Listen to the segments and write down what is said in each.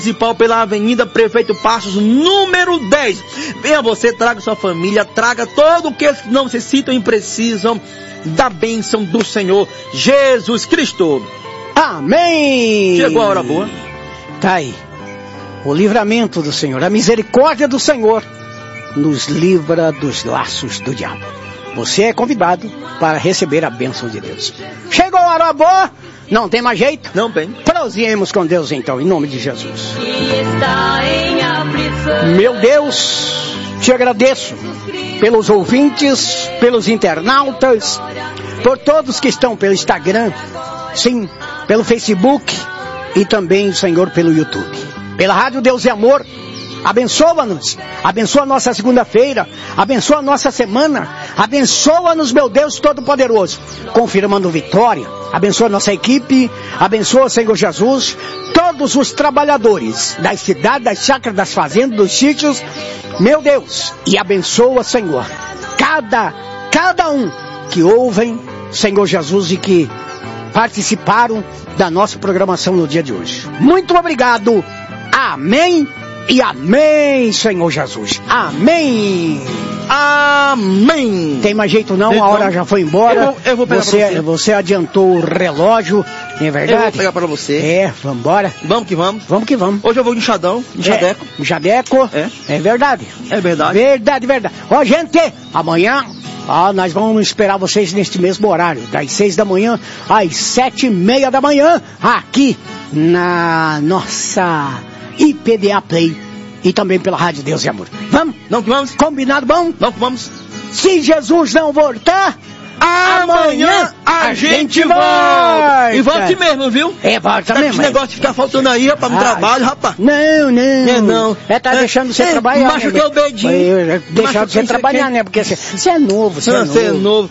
Municipal pela Avenida Prefeito Passos, número 10. Venha você, traga sua família, traga todo o que não necessitam e precisam da bênção do Senhor Jesus Cristo. Amém! Chegou a hora boa. Tá aí. O livramento do Senhor, a misericórdia do Senhor nos livra dos laços do diabo. Você é convidado para receber a bênção de Deus. Chegou a hora boa, não tem mais jeito? Não tem. Prosseguimos com Deus então, em nome de Jesus. Meu Deus, te agradeço pelos ouvintes, pelos internautas, por todos que estão pelo Instagram, sim, pelo Facebook e também, Senhor, pelo YouTube. Pela Rádio Deus e Amor, abençoa-nos, abençoa a nossa segunda-feira, abençoa a nossa semana, abençoa-nos, meu Deus Todo-Poderoso, confirmando vitória, abençoa a nossa equipe, abençoa, Senhor Jesus, todos os trabalhadores das cidades, das chácaras, das fazendas, dos sítios, meu Deus, e abençoa, Senhor, cada um que ouvem, Senhor Jesus, e que participaram da nossa programação no dia de hoje. Muito obrigado. Amém e amém, Senhor Jesus. Amém. Amém. Tem mais jeito não, a hora já foi embora. Eu vou pegar pra você adiantou o relógio, não é verdade? Eu vou pegar para você. É, vambora. Vamos que vamos. Vamos que vamos. Hoje eu vou de enxadão, de chadeco. Chadeco? É verdade. É verdade. Verdade. Ó, gente, amanhã... nós vamos esperar vocês neste mesmo horário, das 6 da manhã às 7:30 da manhã, aqui na nossa IPDA Play e também pela Rádio Deus e Amor. Vamos? Não que vamos? Combinado, bom? Não que vamos? Se Jesus não voltar, amanhã a gente vai! E volte mesmo, viu? Volta mesmo. Esse negócio de ficar faltando aí, rapaz, no trabalho, rapaz. Não. Tá deixando você trabalhar. Machuquei o dedinho. Deixando você trabalhar, né? Porque você é novo, você é novo.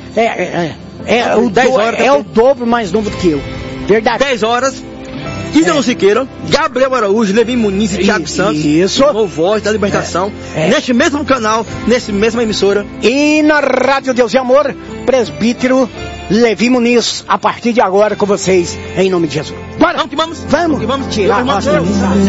É o dobro mais novo do que eu. Verdade. 10 horas. Ítalo Siqueira, Gabriel Araújo, Levi Muniz e Thiago Santos. Isso. O Voz da Libertação. Neste mesmo canal, nessa mesma emissora. E na Rádio Deus e Amor, presbítero Levi Muniz, a partir de agora com vocês, em nome de Jesus. Bora! Vamos que vamos. Vamos tirar a nossa